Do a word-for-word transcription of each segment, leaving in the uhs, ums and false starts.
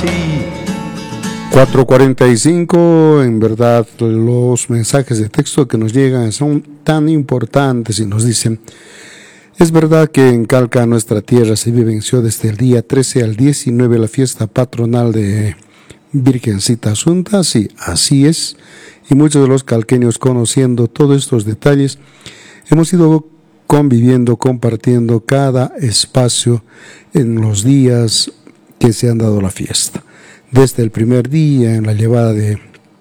cuatro cuarenta y cinco, en verdad los mensajes de texto que nos llegan son tan importantes y nos dicen: es verdad que en Calca, nuestra tierra, se vivenció desde el día trece al diecinueve la fiesta patronal de Virgencita Asunta. Sí, así es, y muchos de los calqueños, conociendo todos estos detalles, hemos ido conviviendo, compartiendo cada espacio en los días que se han dado la fiesta. Desde el primer día, en la llevada de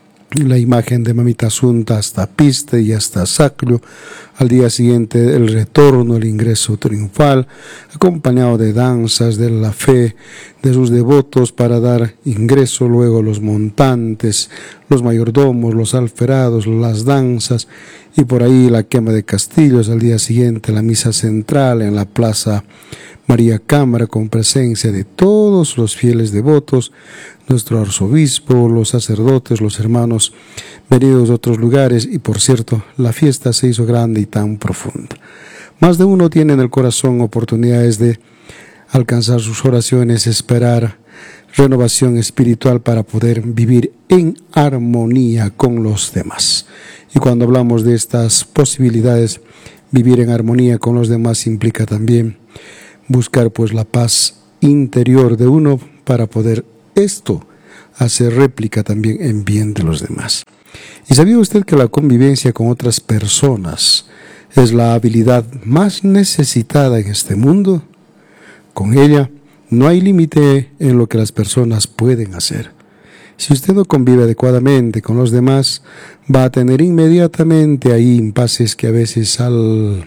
la imagen de Mamita Asunta hasta Piste y hasta Saclo, al día siguiente el retorno, el ingreso triunfal, acompañado de danzas de la fe de sus devotos para dar ingreso, luego los montantes, los mayordomos, los alferados, las danzas, y por ahí la quema de castillos. Al día siguiente la misa central en la plaza María Cámara, con presencia de todos los fieles devotos, nuestro arzobispo, los sacerdotes, los hermanos venidos de otros lugares, y por cierto, la fiesta se hizo grande y tan profunda. Más de uno tiene en el corazón oportunidades de alcanzar sus oraciones, esperar renovación espiritual para poder vivir en armonía con los demás. Y cuando hablamos de estas posibilidades, vivir en armonía con los demás implica también buscar pues la paz interior de uno para poder esto hacer réplica también en bien de los demás. ¿Y sabía usted que la convivencia con otras personas es la habilidad más necesitada en este mundo? Con ella no hay límite en lo que las personas pueden hacer. Si usted no convive adecuadamente con los demás, va a tener inmediatamente ahí impases que a veces, al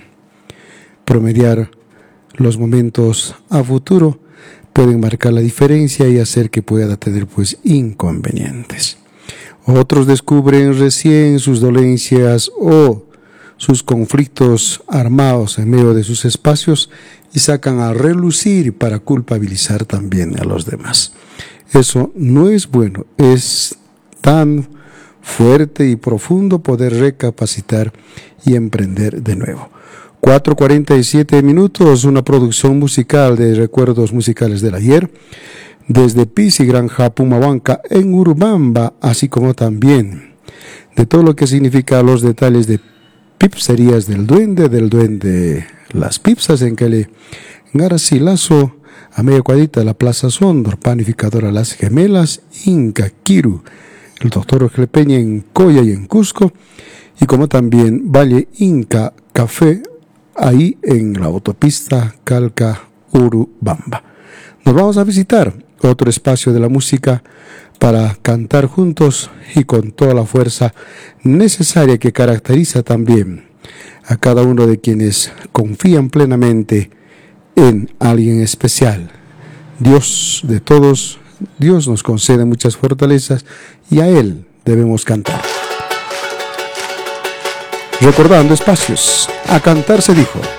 promediar los momentos a futuro, pueden marcar la diferencia y hacer que pueda tener pues inconvenientes. Otros descubren recién sus dolencias o sus conflictos armados en medio de sus espacios y sacan a relucir para culpabilizar también a los demás. Eso no es bueno, es tan fuerte y profundo poder recapacitar y emprender de nuevo. cuatro cuarenta y siete minutos, una producción musical de recuerdos musicales del ayer, desde Pisi Granja Pumahuanca en Urubamba, así como también de todo lo que significa los detalles de Pipserías del Duende, del Duende Las Pipsas en Cali, Garcilaso, a media cuadrita de la Plaza Sondor, Panificadora Las Gemelas, Inca Quiru, el doctor Rogelio Peña en Coya y en Cusco, y como también Valle Inca Café, ahí en la autopista Calca-Urubamba. Nos vamos a visitar otro espacio de la música para cantar juntos y con toda la fuerza necesaria que caracteriza también a cada uno de quienes confían plenamente en alguien especial. Dios de todos, Dios nos concede muchas fortalezas y a Él debemos cantar. Recordando espacios, a cantar se dijo.